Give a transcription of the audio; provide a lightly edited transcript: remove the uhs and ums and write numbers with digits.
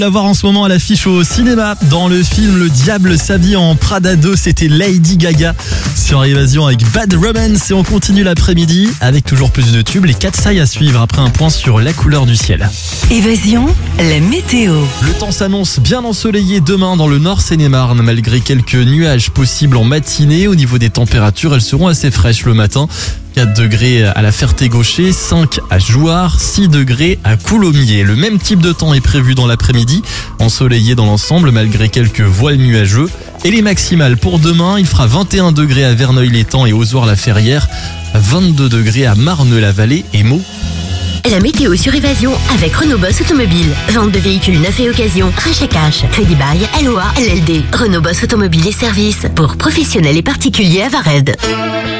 La voir en ce moment à l'affiche au cinéma. Dans le film Le Diable s'habille en Prada 2, c'était Lady Gaga sur Évasion avec Bad Romance. Et on continue l'après-midi avec toujours plus de tubes. Les 4 sailles à suivre après un point sur la couleur du ciel. Évasion, la météo. Le temps s'annonce bien ensoleillé demain dans le Nord Seine-et-Marne, malgré quelques nuages possibles en matinée. Au niveau des températures, elles seront assez fraîches le matin. 4 degrés à la Ferté-Gaucher, 5 à Jouarre, 6 degrés à Coulommiers. Le même type de temps est prévu dans l'après-midi, ensoleillé dans l'ensemble malgré quelques voiles nuageux. Et les maximales pour demain, il fera 21 degrés à Verneuil-l'Étang et Ozoir-la-Ferrière, 22 degrés à Marne-la-Vallée et Meaux. La météo sur Évasion avec Renault Boss Automobile. Vente de véhicules neufs et occasion, rachat cash, crédit bail, LOA, LLD. Renault Boss Automobile et services pour professionnels et particuliers à Vared.